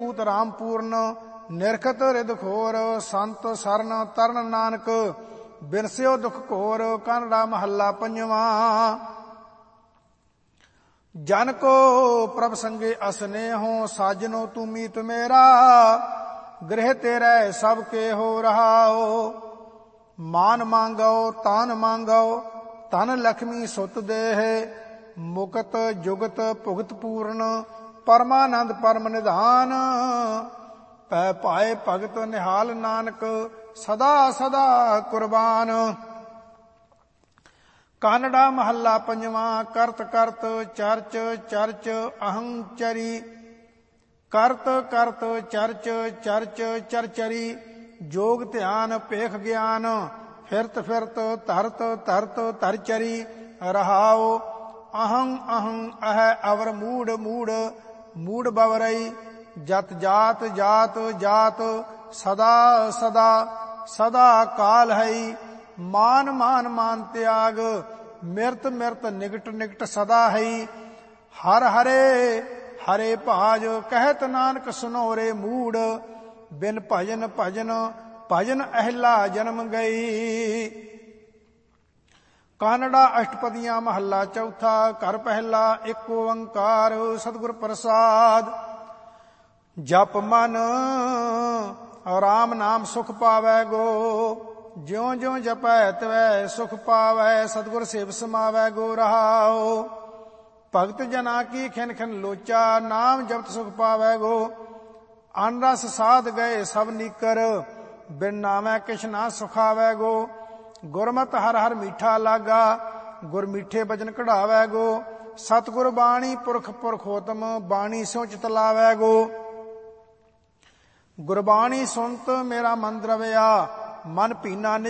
ਪੂਤ ਰਾਮ ਪੂਰਨ ਨਿਰਖਤ ਰਿਦ ਖੋਰ ਸੰਤ ਸਰਨ ਤਰਨ ਨਾਨਕ ਬਿਨਸਿਓ ਦੁਖ ਘੋਰ। ਕਾਨੜਾ ਮਹੱਲਾ ਪੰਜਵਾਂ। ਜਨ ਕੋ ਪ੍ਰਭ ਸੰਗੇ ਅਸਨੇਹੋ ਸਾਜਨੋ ਤੂੰ ਮੀਤ ਮੇਰਾ ਗ੍ਰਹਿ ਤੇਰੇ ਸਭ ਕੇ ਹੋ ਰਹਾਓ। ਮਾਨ ਮੰਗੋ ਤਾਨ ਮੰਗੋ ਧਨ ਲక్ష్ਮੀ ਸੁਤ ਦੇਹ ਮੁਕਤ ਜੁਗਤ ਭੁਗਤ ਪੂਰਨ ਪਰਮਾਨੰਦ ਪਰਮ ਨਿਧਾਨ। ਪੈ ਭਾਏ ਭਗਤ ਨਿਹਾਲ ਨਾਨਕ ਸਦਾ ਸਦਾ ਕੁਰਬਾਨ। ਕਾਨੜਾ ਮਹੱਲਾ ਪੰਜਵਾਂ। ਕਰਤ ਕਰਤ ਚਰਚ ਚਰਚ ਅਹੰਚਰੀ ਕਰਤ ਕਰਤ ਚਰਚ ਚਰਚ ਚਰਚਰੀ ਜੋਗ ਧਿਆਨ ਭੇਖ ਗਿਆਨ ਫਿਰਤ ਫਿਰਤ ਧਰਤ ਧਰਤ ਧਰਚਰੀ ਰਹਾਓ। ਅਹੰ ਅਹੰ ਅਹ ਅਵਰ ਮੂੜ ਮੂੜ ਮੂੜ ਬਵਰਈ ਜਤ ਜਾਤ ਜਾਤ ਜਾਤ ਸਦਾ ਸਦਾ ਸਦਾ ਕਾਲ ਹੈ। ਮਾਨ ਮਾਨ ਮਾਨ ਤਿਆਗ ਮਿਰਤ ਮਿਰਤ ਨਿਕਟ ਨਿਕਟ ਸਦਾ ਹੈ। ਹਰ ਹਰੇ ਹਰੇ ਭਾਜ ਕਹਿਤ ਨਾਨਕ ਸੁਨੋਰੇ ਮੂੜ ਬਿਨ ਭਜਨ ਭਜਨ ਭਜਨ ਅਹਿਲਾ ਜਨਮ ਗਈ। ਕਾਨੜਾ ਅਸ਼ਟਪਦੀਆਂ ਮਹੱਲਾ ਚੌਥਾ। ਘਰ ਪਹਿਲਾ। ਇੱਕ ਓੰਕਾਰ ਸਤਿਗੁਰ ਪ੍ਰਸਾਦ। ਜਪ ਮਨ ਰਾਮ ਨਾਮ ਸੁਖ ਪਾਵੈ ਗੋ ਜਿਉ ਜਿਉ ਜਪੈ ਤਿਵੈ ਸੁਖ ਪਾਵੈ ਸਤਿਗੁਰ ਸੇਵ ਸਮਾਵੈ ਗੋ ਰਹਾਓ। ਭਗਤ ਜਨਾ ਕੀ ਖਿਨ ਖਿਨ ਲੋਚਾ ਨਾਮ ਜਪਤ ਸੁਖ ਪਾਵੈ ਗੋ। ਅਨ ਰਸ ਸਾਧ ਗਏ ਸਭ ਨੀਕਰ ਬਿਨ ਨਾਮੈ ਕਿਛ ਨਾ ਸੁਖਾਵੈ ਗੋ। ਗੁਰਮਤਿ ਹਰ ਹਰ ਮੀਠਾ ਲਾਗਾ ਗੁਰ ਮੀਠੇ ਬਚਨ ਕਢਾਵੈ ਗੋ। ਸਤਿਗੁਰ ਬਾਣੀ ਪੁਰਖ ਪੁਰਖੋਤਮ ਬਾਣੀ ਸਿਉ ਚਿਤ ਲਾਵੈ ਗੋ। ਗੁਰਬਾਣੀ ਸੁਣਤ ਮੇਰਾ ਮਨ ਦਰਵਿਆ ਮਨ ਭੀਨਾ